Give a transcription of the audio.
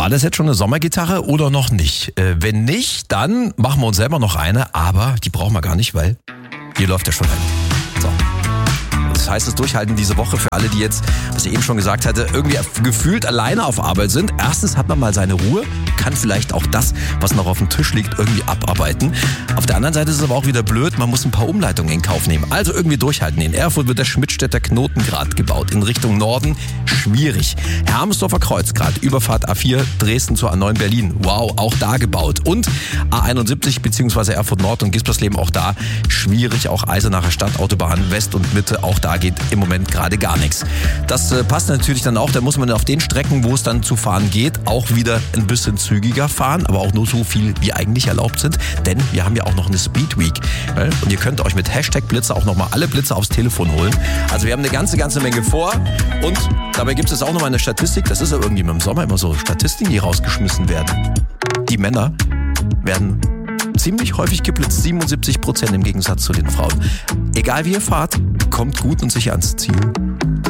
War das jetzt schon eine Sommergitarre oder noch nicht? Wenn nicht, dann machen wir uns selber noch eine, aber die brauchen wir gar nicht, weil hier läuft ja schon ein. So. Das heißt, das Durchhalten diese Woche für alle, die jetzt, was ich eben schon gesagt hatte, irgendwie gefühlt alleine auf Arbeit sind. Erstens hat man mal seine Ruhe, kann vielleicht auch das, was noch auf dem Tisch liegt, irgendwie abarbeiten. Auf der anderen Seite ist es aber auch wieder blöd, man muss ein paar Umleitungen in Kauf nehmen. Also irgendwie durchhalten. In Erfurt wird der Schmidtstädter Knoten gerade gebaut. In Richtung Norden schwierig. Hermsdorfer Kreuz gerade, Überfahrt A4 Dresden zur A9 Berlin. Wow, auch da gebaut. Und A71 bzw. Erfurt Nord und Gispersleben auch da schwierig. Auch Eisenacher Stadtautobahn West und Mitte, auch da geht im Moment gerade gar nichts. Das passt natürlich dann auch, da muss man auf den Strecken, wo es dann zu fahren geht, auch wieder ein bisschen zügiger fahren, aber auch nur so viel, wie eigentlich erlaubt sind, denn wir haben ja auch noch eine Speed Week. Und ihr könnt euch mit Hashtag Blitzer auch nochmal alle Blitzer aufs Telefon holen. Also wir haben eine ganze Menge vor und dabei gibt es auch nochmal eine Statistik, das ist ja irgendwie im Sommer immer so Statistiken, die rausgeschmissen werden. Die Männer werden ziemlich häufig geblitzt, 77% im Gegensatz zu den Frauen. Egal wie ihr fahrt, kommt gut und sicher ans Ziel.